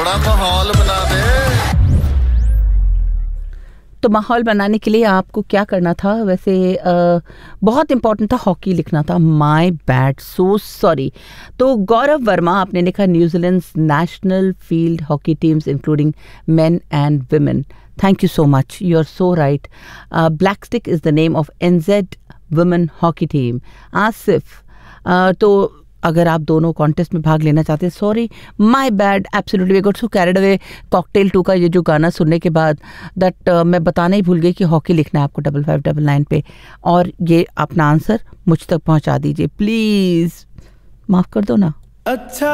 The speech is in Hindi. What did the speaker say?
थोड़ा माहौल बना दे। तो माहौल बनाने के लिए आपको क्या करना था? वैसे बहुत इंपॉर्टेंट था, हॉकी लिखना था। My bad, so sorry. तो गौरव वर्मा आपने लिखा New Zealand's national field hockey teams including main and women. Thank you so much, you are so right. Black stick is the name of एनजेड women hockey team. Asif, तो अगर आप दोनों कॉन्टेस्ट में भाग लेना चाहते हैं, sorry, my bad, absolutely we got so carried away. Cocktail 2 का ये जो गाना सुनने के बाद दैट मैं बताना ही भूल गई कि हॉकी लिखना है आपको 5599 पे, और ये अपना आंसर मुझ तक पहुंचा दीजिए प्लीज़, माफ़ कर दो ना। अच्छा